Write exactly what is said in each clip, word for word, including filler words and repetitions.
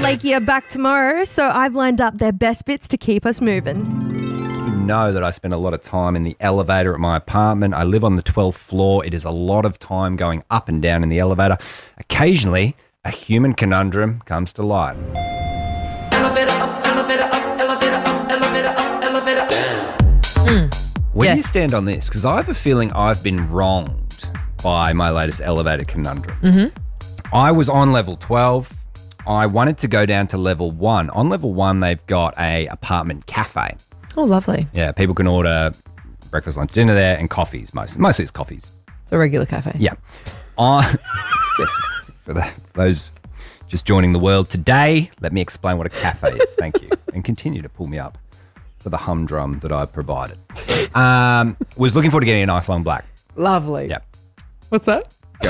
Lakey are back tomorrow, so I've lined up their best bits to keep us moving. You know that I spend a lot of time in the elevator at my apartment. I live on the twelfth floor. It is a lot of time going up and down in the elevator. Occasionally, a human conundrum comes to light. Elevator up, elevator up, elevator up, elevator up, elevator down. Mm. Where do you Yes. stand on this? Because I have a feeling I've been wronged by my latest elevator conundrum. Mm-hmm. I was on level twelve. I wanted to go down to level one. On level one, they've got a apartment cafe. Oh, lovely. Yeah, people can order breakfast, lunch, dinner there, and coffees. Most, mostly it's coffees. It's a regular cafe. Yeah. I, just for the, those just joining the world today, let me explain what a cafe is. Thank you. And continue to pull me up for the humdrum that I've provided. Um, was looking forward to getting a nice long black. Lovely. Yeah. What's that?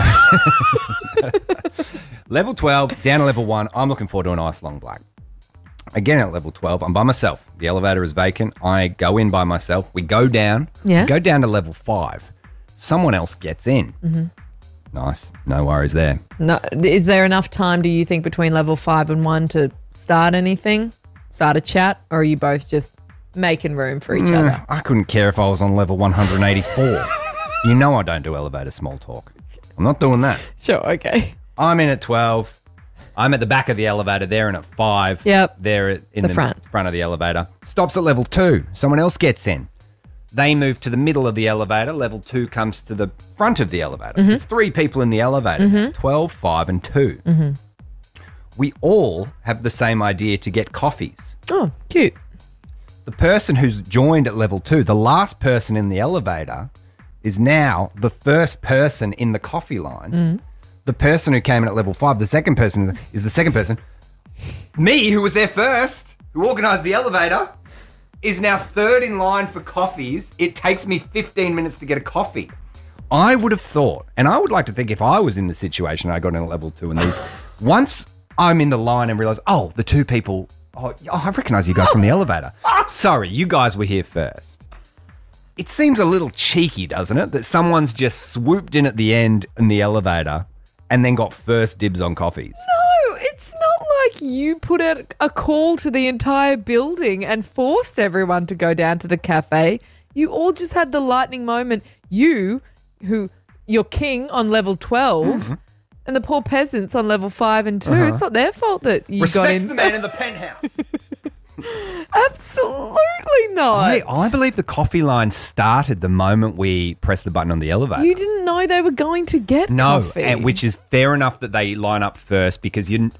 Level twelve, down to level one. I'm looking forward to a nice long black. Again at level twelve, I'm by myself. The elevator is vacant. I go in by myself. We go down. Yeah. We go down to level five. Someone else gets in. Mm-hmm. Nice. No worries there. No, is there enough time, do you think, between level five and one to start anything? Start a chat? Or are you both just making room for each Mm, other? I couldn't care if I was on level one hundred eighty-four. You know I don't do elevator small talk. I'm not doing that. Sure, okay. I'm in at twelve. I'm at the back of the elevator. They're in at five. Yep. They're at- in The the, front. front of the elevator. Stops at level two. Someone else gets in. They move to the middle of the elevator. Level two comes to the front of the elevator. Mm-hmm. There's three people in the elevator. Mhm. twelve, five, and two. Mm-hmm. We all have the same idea to get coffees. Oh, cute. The person who's joined at level two, the last person in the elevator, is now the first person in the coffee line. Mm. The person who came in at level five, the second person is the second person. Me, who was there first, who organised the elevator, is now third in line for coffees. It takes me fifteen minutes to get a coffee. I would have thought, and I would like to think if I was in the situation, I got in at level two and these, once I'm in the line and realise, oh, the two people, oh, I recognise you guys from the elevator. Sorry, you guys were here first. It seems a little cheeky, doesn't it, that someone's just swooped in at the end in the elevator and then got first dibs on coffees. No, it's not like you put out a call to the entire building and forced everyone to go down to the cafe. You all just had the lightning moment. You, who, you're king on level twelve, Mm-hmm. and the poor peasants on level five and two. Uh-huh. It's not their fault that you got Respect in. the man in the penthouse. Absolutely not. I, I believe the coffee line started the moment we pressed the button on the elevator. You didn't know they were going to get No, coffee. and, which is fair enough that they line up first because you